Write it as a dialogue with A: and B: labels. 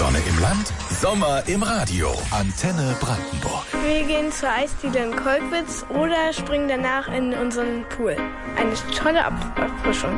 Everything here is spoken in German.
A: Sonne im Land, Sommer im Radio. Antenne Brandenburg.
B: Wir gehen zur Eisdiele in Kolkwitz oder springen danach in unseren Pool. Eine tolle Erfrischung.